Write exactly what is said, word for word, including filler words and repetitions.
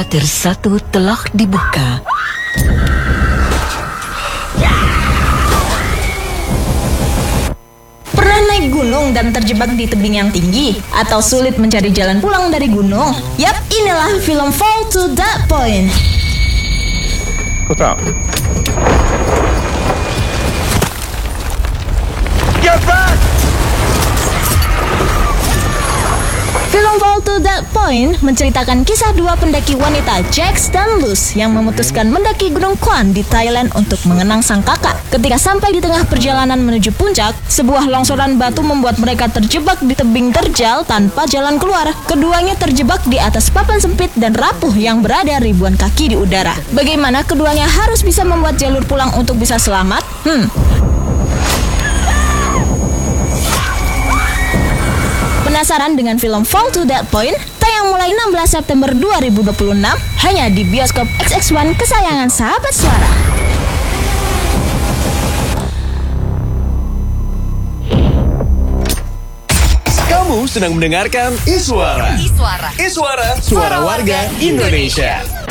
Tir satu telah dibuka. Pernah naik gunung dan terjebak di tebing yang tinggi? Atau sulit mencari jalan pulang dari gunung? Yap, inilah film Fall to That Point. What's up? Get back! Film Fall to That Point menceritakan kisah dua pendaki wanita, Jax dan Luz, yang memutuskan mendaki Gunung Kwan di Thailand untuk mengenang sang kakak. Ketika sampai di tengah perjalanan menuju puncak, sebuah longsoran batu membuat mereka terjebak di tebing terjal tanpa jalan keluar. Keduanya terjebak di atas papan sempit dan rapuh yang berada ribuan kaki di udara. Bagaimana keduanya harus bisa membuat jalur pulang untuk bisa selamat? Hmm... Penasaran dengan film Fall to That Point? Tayang mulai enam belas September dua ribu dua puluh enam hanya di bioskop X X satu kesayangan sahabat suara. Kamu sedang mendengarkan Iswara. Iswara. Iswara, suara warga Indonesia.